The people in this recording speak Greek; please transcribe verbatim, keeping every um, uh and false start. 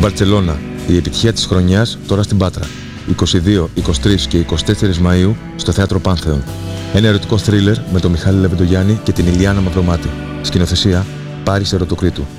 Μπαρτσελώνα, η επιτυχία της χρονιάς τώρα στην Πάτρα. είκοσι δύο, είκοσι τρία και είκοσι τέσσερα Μαΐου στο Θέατρο Πάνθεον. Ένα ερωτικό θρίλερ με τον Μιχάλη Λεβεντογιάννη και την Ηλιάνα Μαυρομάτη. Σκηνοθεσία Πάρης Ερωτοκρίτου.